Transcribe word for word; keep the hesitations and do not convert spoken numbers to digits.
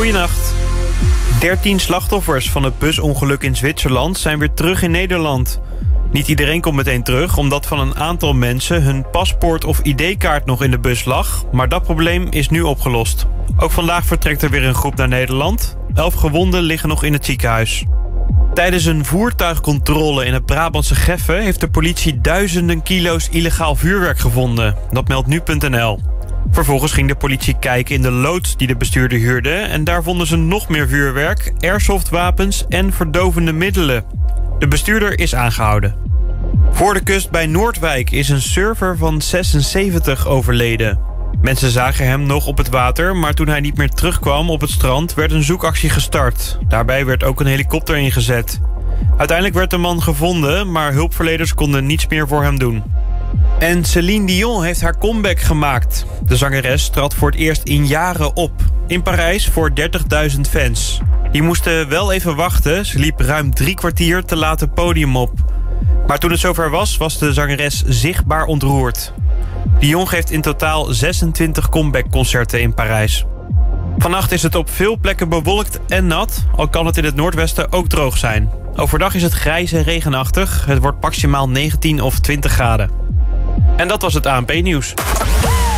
Goedenacht. dertien slachtoffers van het busongeluk in Zwitserland zijn weer terug in Nederland. Niet iedereen komt meteen terug, omdat van een aantal mensen hun paspoort of I D-kaart nog in de bus lag. Maar dat probleem is nu opgelost. Ook vandaag vertrekt er weer een groep naar Nederland. Elf gewonden liggen nog in het ziekenhuis. Tijdens een voertuigcontrole in het Brabantse Geffen heeft de politie duizenden kilo's illegaal vuurwerk gevonden. Dat meldt nu punt n l. Vervolgens ging de politie kijken in de loods die de bestuurder huurde en daar vonden ze nog meer vuurwerk, airsoftwapens en verdovende middelen. De bestuurder is aangehouden. Voor de kust bij Noordwijk is een surfer van zesenzeventig overleden. Mensen zagen hem nog op het water, maar toen hij niet meer terugkwam op het strand werd een zoekactie gestart. Daarbij werd ook een helikopter ingezet. Uiteindelijk werd de man gevonden, maar hulpverleners konden niets meer voor hem doen. En Céline Dion heeft haar comeback gemaakt. De zangeres trad voor het eerst in jaren op. In Parijs voor dertigduizend fans. Die moesten wel even wachten. Ze liep ruim drie kwartier te laat het podium op. Maar toen het zover was, was de zangeres zichtbaar ontroerd. Dion geeft in totaal zesentwintig comebackconcerten in Parijs. Vannacht is het op veel plekken bewolkt en nat, al kan het in het noordwesten ook droog zijn. Overdag is het grijs en regenachtig. Het wordt maximaal negentien of twintig graden. En dat was het A N P-nieuws.